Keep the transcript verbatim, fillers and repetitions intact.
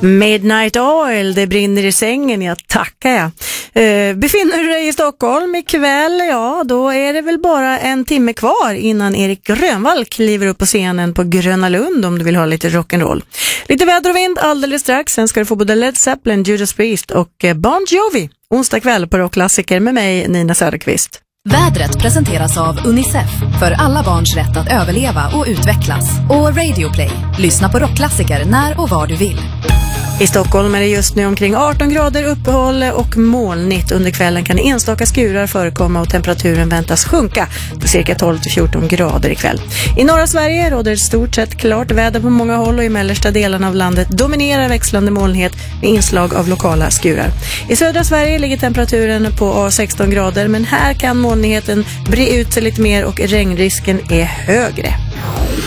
Midnight Oil, det brinner i sängen, jag tackar jag. Uh, befinner du dig i Stockholm ikväll, ja då är det väl bara en timme kvar innan Erik Grönvall kliver upp på scenen på Gröna Lund om du vill ha lite rock'n'roll. Lite väder och vind alldeles strax, sen ska du få både Led Zeppelin, Judas Priest och Bon Jovi. Onsdag kväll på Rockklassiker med mig, Nina Söderqvist. Vädret presenteras av Unicef, för alla barns rätt att överleva och utvecklas. Och Radio Play, lyssna på rockklassiker när och var du vill. I Stockholm är det just nu omkring arton grader uppehåll och molnigt. Under kvällen kan enstaka skurar förekomma och temperaturen väntas sjunka till cirka tolv till fjorton grader ikväll. I norra Sverige råder ett stort sett klart väder på många håll och i mellersta delen av landet dominerar växlande molnighet med inslag av lokala skurar. I södra Sverige ligger temperaturen på sexton grader, men här kan molnigheten bre ut sig lite mer och regnrisken är högre.